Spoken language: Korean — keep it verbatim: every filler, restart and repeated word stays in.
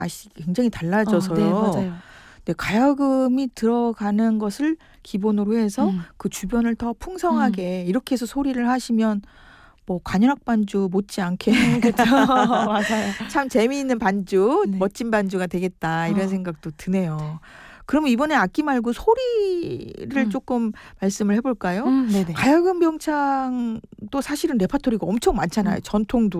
맛이 굉장히 달라져서요. 어, 네, 맞아요. 네, 가야금이 들어가는 것을 기본으로 해서 음. 그 주변을 더 풍성하게 이렇게 해서 소리를 하시면 뭐 관현악 반주 못지않게 음, 그렇죠. 맞아요. 참 재미있는 반주, 네. 멋진 반주가 되겠다 이런 어. 생각도 드네요. 그러면 이번에 악기 말고 소리를 음. 조금 말씀을 해볼까요? 음, 네네. 가야금 병창도 사실은 레파토리가 엄청 많잖아요. 음. 전통도